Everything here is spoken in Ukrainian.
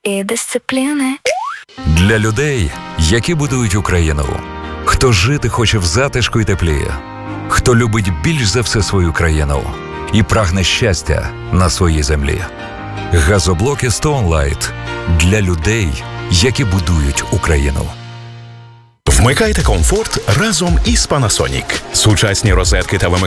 і дисципліни. Для людей, які будують Україну. Хто жити хоче в затишку й теплі. Хто любить більш за все свою країну і прагне щастя на своїй землі. Газоблоки Stone Light для людей, які будують Україну. Вмикайте комфорт разом із Panasonic. Сучасні розетки та вимикачі